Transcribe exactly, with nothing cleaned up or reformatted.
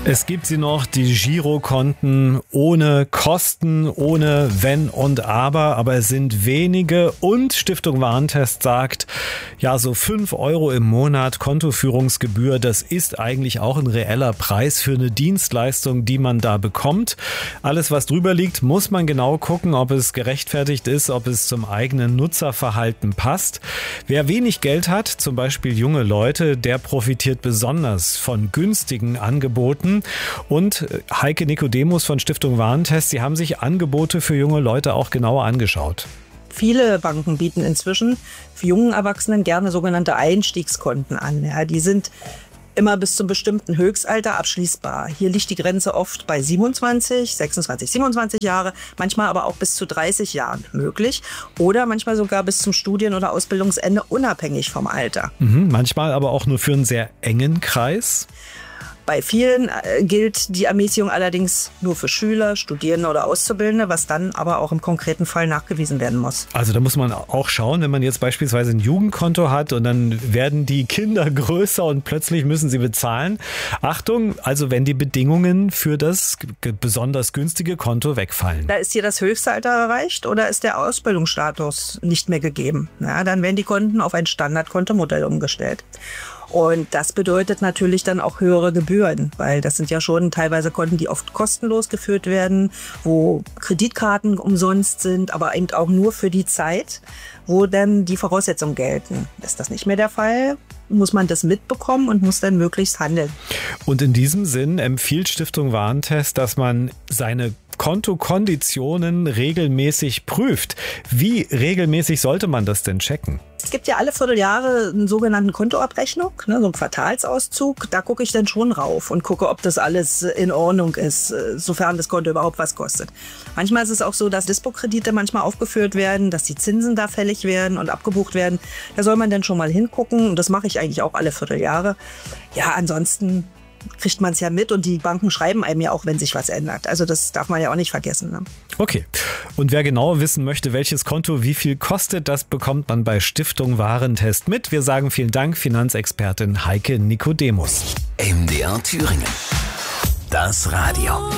Es gibt sie noch, die Girokonten ohne Kosten, ohne Wenn und Aber, aber es sind wenige und Stiftung Warentest sagt, ja, so fünf Euro im Monat Kontoführungsgebühr, das ist eigentlich auch ein reeller Preis für eine Dienstleistung, die man da bekommt. Alles, was drüber liegt, muss man genau gucken, ob es gerechtfertigt ist, ob es zum eigenen Nutzerverhalten passt. Wer wenig Geld hat, zum Beispiel junge Leute, der profitiert besonders von günstigen Angeboten. Und Heike Nikodemus von Stiftung Warentest, Sie haben sich Angebote für junge Leute auch genauer angeschaut. Viele Banken bieten inzwischen für jungen Erwachsenen gerne sogenannte Einstiegskonten an. Ja, die sind immer bis zum bestimmten Höchstalter abschließbar. Hier liegt die Grenze oft bei siebenundzwanzig, sechsundzwanzig, siebenundzwanzig Jahre, manchmal aber auch bis zu dreißig Jahren möglich oder manchmal sogar bis zum Studien- oder Ausbildungsende unabhängig vom Alter. Mhm, manchmal aber auch nur für einen sehr engen Kreis. Bei vielen gilt die Ermäßigung allerdings nur für Schüler, Studierende oder Auszubildende, was dann aber auch im konkreten Fall nachgewiesen werden muss. Also da muss man auch schauen, wenn man jetzt beispielsweise ein Jugendkonto hat und dann werden die Kinder größer und plötzlich müssen sie bezahlen. Achtung, also wenn die Bedingungen für das besonders günstige Konto wegfallen. Da ist hier das Höchstalter erreicht oder ist der Ausbildungsstatus nicht mehr gegeben. Ja, dann werden die Konten auf ein Standardkontomodell umgestellt. Und das bedeutet natürlich dann auch höhere Gebühren, weil das sind ja schon teilweise Konten, die oft kostenlos geführt werden, wo Kreditkarten umsonst sind, aber eben auch nur für die Zeit, wo dann die Voraussetzungen gelten. Ist das nicht mehr der Fall, muss man das mitbekommen und muss dann möglichst handeln. Und in diesem Sinn empfiehlt Stiftung Warentest, dass man seine Kontokonditionen regelmäßig prüft. Wie regelmäßig sollte man das denn checken? Es gibt ja alle Vierteljahre einen sogenannten Kontoabrechnung, ne, so einen Quartalsauszug. Da gucke ich dann schon rauf und gucke, ob das alles in Ordnung ist, sofern das Konto überhaupt was kostet. Manchmal ist es auch so, dass Dispo-Kredite manchmal aufgeführt werden, dass die Zinsen da fällig werden und abgebucht werden. Da soll man dann schon mal hingucken und das mache ich eigentlich auch alle Vierteljahre. Ja, ansonsten kriegt man es ja mit und die Banken schreiben einem ja auch, wenn sich was ändert. Also das darf man ja auch nicht vergessen. Ne? Okay. Und wer genauer wissen möchte, welches Konto wie viel kostet, das bekommt man bei Stiftung Warentest mit. Wir sagen vielen Dank, Finanzexpertin Heike Nikodemus. M D R Thüringen. Das Radio.